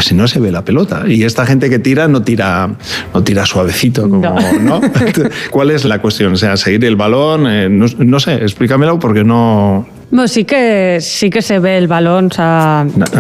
si no se ve la pelota. Y esta gente que tira no tira suavecito, como, ¿no? ¿Cuál es la cuestión? O sea, seguir el balón, no sé, explícamelo porque no... Bueno, sí que se ve el balón, o sea...